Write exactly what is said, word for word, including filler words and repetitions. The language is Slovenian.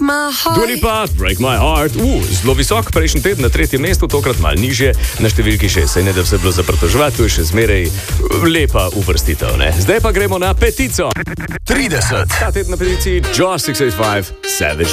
my heart. Dua Lipa, Break My Heart. Uh, zelo visok, prejšnji teden na tretjem mestu, tokrat malo nižje, na številki šest. Saj ne da vse bilo za pritoževati, tu je še zmeraj lepa uvrstitev, ne? Zdaj pa gremo na petico. trideset. Ta teden na peticiji Josh šest osem pet Savage